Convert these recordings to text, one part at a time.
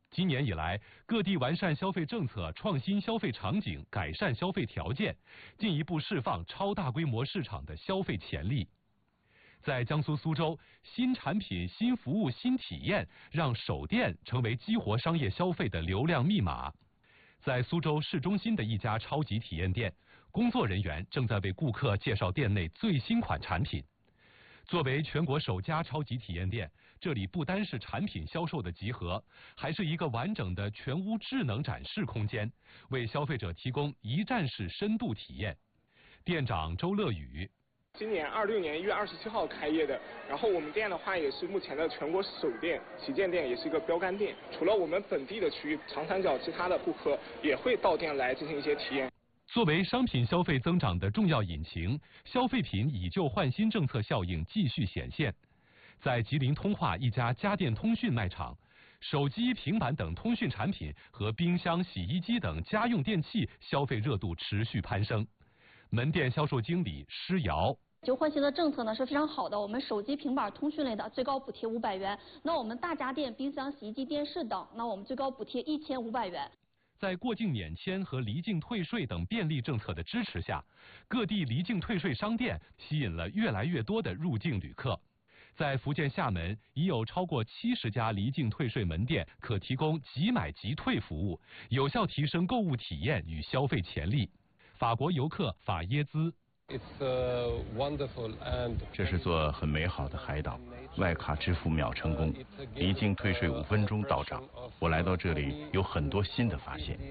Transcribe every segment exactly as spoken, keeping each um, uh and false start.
今年以来，各地完善消费政策，创新消费场景，改善消费条件，进一步释放超大规模市场的消费潜力。在江苏苏州，新产品、新服务、新体验，让首店成为激活商业消费的流量密码。在苏州市中心的一家超级体验店，工作人员正在为顾客介绍店内最新款产品。作为全国首家超级体验店，这里不单是产品销售的集合，还是一个完整的全屋智能展示空间，为消费者提供一站式深度体验。店长周乐宇。 今年二六年一月二十七号开业的，然后我们店的话也是目前的全国首店，旗舰店，也是一个标杆店。除了我们本地的区域，长三角其他的顾客也会到店来进行一些体验。 作为商品消费增长的重要引擎，消费品以旧换新政策效应继续显现。在吉林通化一家家电通讯卖场，手机、平板等通讯产品和冰箱、洗衣机等家用电器消费热度持续攀升。门店销售经理施瑶。 旧换新的政策呢是非常好的，我们手机、平板、通讯类的最高补贴五百元，那我们大家电、冰箱、洗衣机、电视等，那我们最高补贴一千五百元。 在过境免签和离境退税等便利政策的支持下，各地离境退税商店吸引了越来越多的入境旅客。在福建厦门，已有超过七十家离境退税门店可提供即买即退服务，有效提升购物体验与消费潜力。法国游客法耶兹。 这是座很美好的海岛，外卡支付秒成功，离境退税五分钟到账。我来到这里有很多新的发现。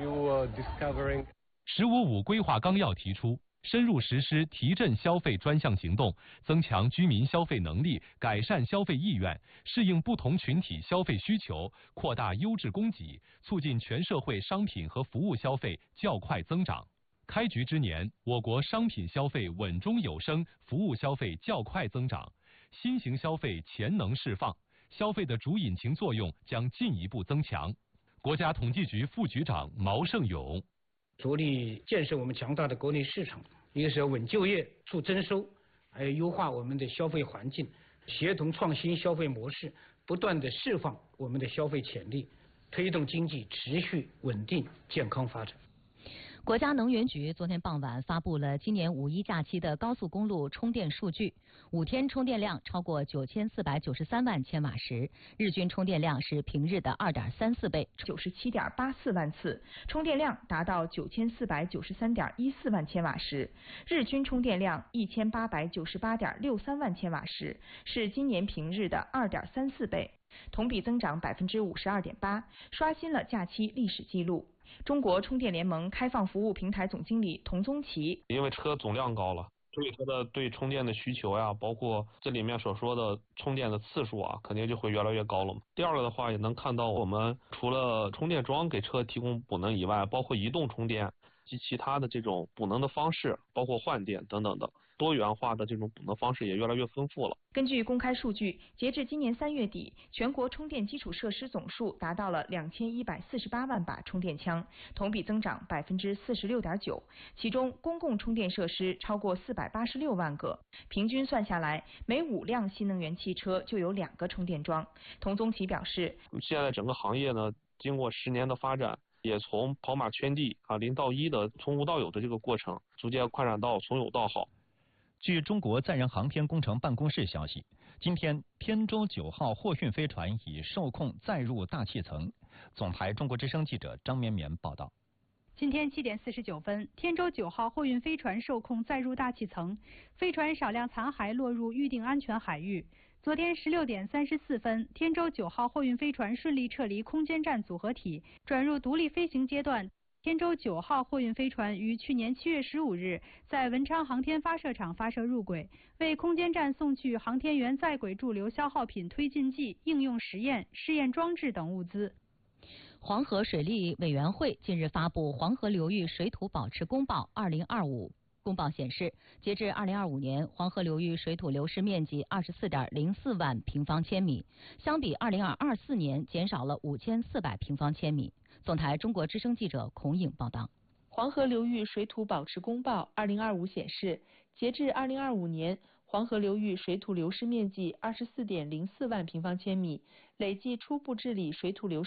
十五五规划纲要提出，深入实施提振消费专项行动，增强居民消费能力，改善消费意愿，适应不同群体消费需求，扩大优质供给，促进全社会商品和服务消费较快增长。开局之年，我国商品消费稳中有升，服务消费较快增长，新型消费潜能释放，消费的主引擎作用将进一步增强。国家统计局副局长毛胜勇。 着力建设我们强大的国内市场，一个是要稳就业、促增收，还有优化我们的消费环境，协同创新消费模式，不断的释放我们的消费潜力，推动经济持续稳定健康发展。 国家能源局昨天傍晚发布了今年五一假期的高速公路充电数据，五天充电量超过九千四百九十三万千瓦时，日均充电量是平日的二点三四倍， 九十七点八四万次，充电量达到九千四百九十三点一四万千瓦时，日均充电量一千八百九十八点六三万千瓦时，是今年平日的二点三四倍，同比增长百分之五十二点八，刷新了假期历史记录。中国充电联盟开放服务平台总经理童宗奇， 因为车总量高了，所以它的对充电的需求呀，包括这里面所说的充电的次数啊，肯定就会越来越高了嘛。第二个的话，也能看到我们除了充电桩给车提供补能以外，包括移动充电及其他的这种补能的方式，包括换电等等的多元化的这种补能方式也越来越丰富了。 根据公开数据，截至今年三月底，全国充电基础设施总数达到了两千一百四十八万把充电枪，同比增长百分之四十六点九。其中，公共充电设施超过四百八十六万个，平均算下来，每五辆新能源汽车就有两个充电桩。童宗奇表示， 现在整个行业呢，经过十年的发展，也从跑马圈地啊零到一的从无到有的这个过程，逐渐扩展到从有到好。 据中国载人航天工程办公室消息，今天天舟九号货运飞船已受控载入大气层。总台中国之声记者张绵绵报道。 今天七点四十九分，天舟九号货运飞船受控载入大气层，飞船少量残骸落入预定安全海域。昨天十六点三十四分，天舟九号货运飞船顺利撤离空间站组合体，转入独立飞行阶段。天舟九号货运飞船于去年七月十五日在文昌航天发射场发射入轨，为空间站送去航天员在轨驻留消耗品推进剂、应用实验、试验装置等物资。 黄河水利委员会近日发布《黄河流域水土保持公报二零二五》。公报显示，截至二零二五年，黄河流域水土流失面积二十四点零四万平方千米，相比二零二四年减少了五千四百平方千米。总台中国之声记者孔颖报道。 黄河流域水土保持公报二零二五显示，截至二零二五年，黄河流域水土流失面积二十四点零四万平方千米，累计初步治理水土流失